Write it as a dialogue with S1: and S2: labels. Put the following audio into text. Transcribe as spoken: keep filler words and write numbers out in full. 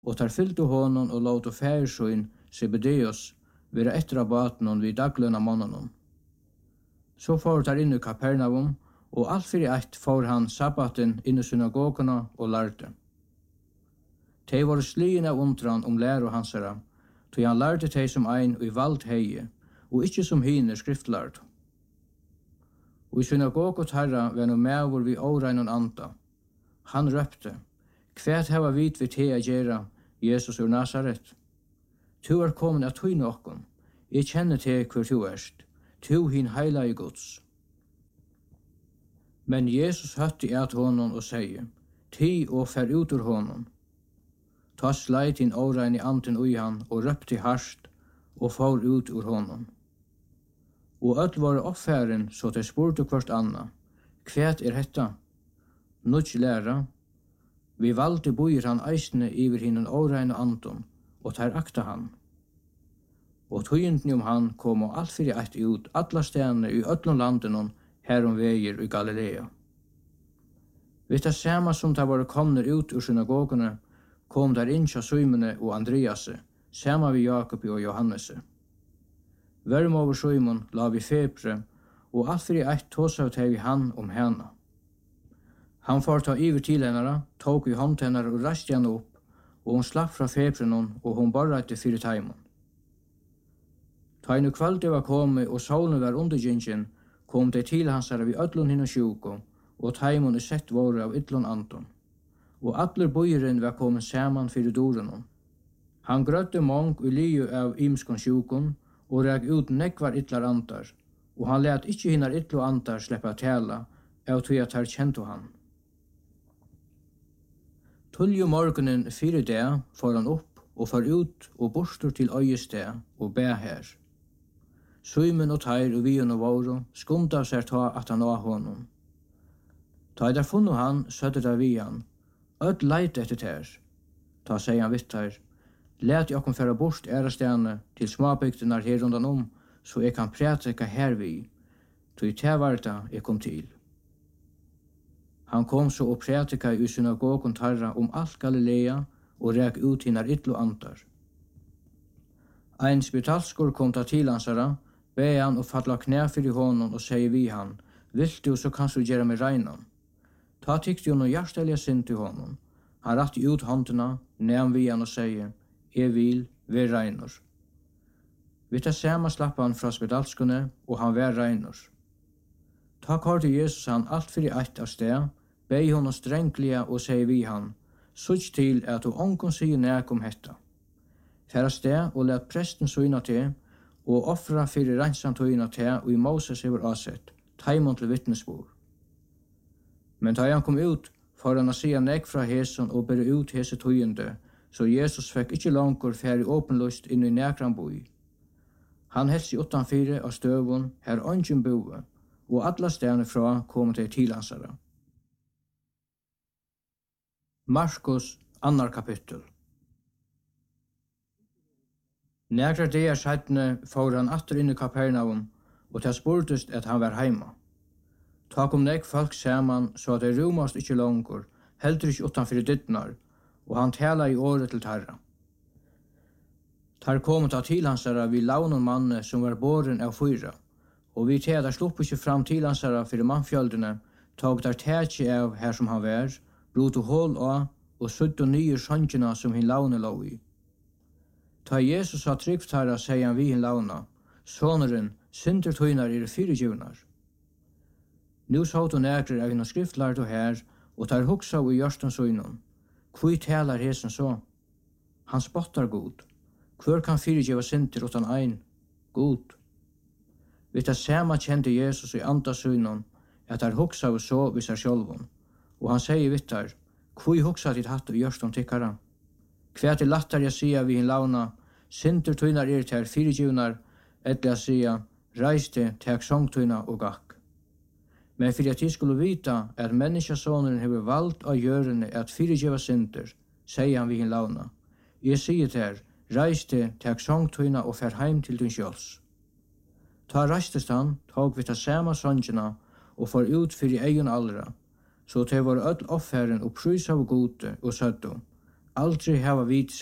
S1: og tar fylgdu honom og låtu færsøyn Zebedeus vera etter av baten vid dagløna månaden. Så får tar inn i Kapernaum, og alt fyrir eitt får han sabbaten inn i synagoguna og lærte. Tei var slien av undran om læro hansara, tog han lærte tei som ein og i vald heie, og ikkje som hiner skriftlærd. Og i synagogot herra var no mævor vi åreinon anda. Han røpte, kvært heva vit vi te a gjerra, Jesus ur Nazaret. Tu er komin at tøyne okkon, eg kjenner te hver tu erst, tu hin heila i Guds. Men Jesus høtti at honom og sier, ti og fer ut ur honom. Ta sleit inn årein i anden ui han og røpti harst og får ut ur honom. Og öll var oppfæren så de spurte kvart anna, kvært er hetta? Nudj læra, vi valde boir han eisne iver hinnen årein og anden, og tar akta han. Og tøyenden om han kom og alt fyrir eitt ut alla stedene i öllum landen her om veier i Galilea. Vid det samme som de var komner ut ur synagogene, kom der inn til Simone og Andrease, samme vi Jakob og Johannese. Verm over Simon la vi febre, og alt fyrir eitt tåsa vi han om henne. Han får ta iver til hennara, tok i hånd hennara og rast henne opp, og hun slapp fra febren og hun barreite fyrir taimon. Ta inn kvalde var kommet og solen var undergjengen, kom de til hansara vi öllun hinn og sjuko, og taimon er sett våre av yllun andon. Og allir bøyren var kommet saman fyrir dorenon. Han grøtte mong og liu av imskon sjukon, og reg ut nekvar ytlar andar, og han let ikkje hinnar ytlo andar sleppa tala, av tog at her kjento han. Tulju morgenen fyrir det får han opp og far ut og borstur til øyested og be her. Simon og teir og vion og våro skunda seg ta at han var honom. Ta i der funno han, sødde der vi han, ødd leit etter ter. Ta seg han vitt her, let jeg kom færa bort ærestene til småbygdene her rundan om, så jeg kan præteka her vi, to i tevarta jeg kom til. Han kom så og prætika i synagogon tarra om alt Galilea og rek ut hinnar ytlo andar. Ein spitalskur kom ta til hansara, be han og falla knæ fyrir honom og sier vi han, vil du så kanst du gjøre meg reinan. Ta tykte jo noe hjertelige sinn til honom. Han ratti ut håndena, nevn vi han og sier, jeg vil, vi reinur. Vitt det samme slapp han fra spitalskune, og han var reinur. Ta korti Jesus han alt fyrir eitt av sted, bei honom strenglige og sier vi han, sutt til at du ongon sier nek om hetta. Færa sted og let presten syna til, og offra fyrir reinsamtøyna til og i Moses hever avsett, taimon til vittnesbord. Men da han kom ut, for han å sia nek fra hesen og bere ut hese tøyende, så Jesus fikk ikkje langkur færi åpenløst inn i nekran boi. Han helst i utanfire av støvun, her ongen boe, og alla stedene fra kom til tilhansara. Markus, annar kapittel. Nekra dagar seitne får han atter inn i Kapernaum, og det spurtest at han var heima. Ta kom nek folk saman, så at det rumast ikkje langur, heldur ikkje utanfyrir dittnar, og han tala i året til tarra. Tar kom ta til hansara vi launon manne som var båren av fyra, og vi tæda slupp ikkje fram til hansara fyrir mannfjöldene, tog der tætje av her som han var, brutu hål av, og sutt og nye sjankina som hin laune lå i. Ta Jesus har trygt herra, sier han vi hin launa, soneren, synder tøynar er fyrirgivnar. Nu sa du nekrer av hinn skriftlart og her, og tar hugsa i hjørsten søgnon. Hvor talar hesen så? Han spottar god. Hvor kan fyrirgiva synder utan ein? God. Vid det samme kjente Jesus i anda søgnon, at tar hugsa og så vid seg sjálvun. Og han sier vitt her, hvor hugsa ditt hatt i hjørsten tikkara? Kvært er lattar jeg sia vi hin launa, synder tøynar er til fyrirgivnar, etla sia, reiste, tek songtøyna og gakk. Men fyrir at jeg skulle vita at menneskesåneren hever valgt av gjørende at fyrirgiva synder, sier han vi hin launa. Jeg sier til, reiste, tek songtøyna og fer heim til din sjåls. Ta reistest han, tog vi ta sama songina og for ut fyrir egen allra, så til var öll offeren og prys av gode og søddo, Aldri hava vit